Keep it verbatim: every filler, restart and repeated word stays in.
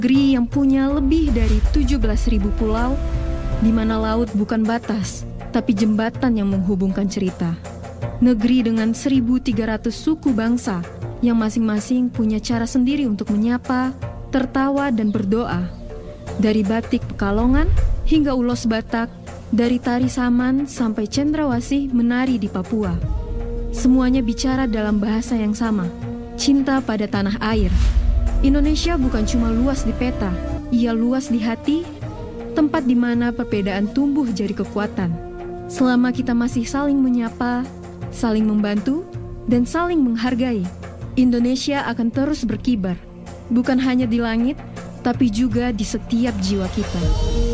Negeri yang punya lebih dari tujuh belas ribu pulau, di mana laut bukan batas, tapi jembatan yang menghubungkan cerita. Negeri dengan seribu tiga ratus suku bangsa, yang masing-masing punya cara sendiri untuk menyapa, tertawa, dan berdoa. Dari batik Pekalongan hingga ulos Batak, dari tari Saman sampai cendrawasih menari di Papua. Semuanya bicara dalam bahasa yang sama, cinta pada tanah air. Indonesia bukan cuma luas di peta, ia luas di hati, tempat di mana perbedaan tumbuh jadi kekuatan. Selama kita masih saling menyapa, saling membantu, dan saling menghargai, Indonesia akan terus berkibar, bukan hanya di langit, tapi juga di setiap jiwa kita.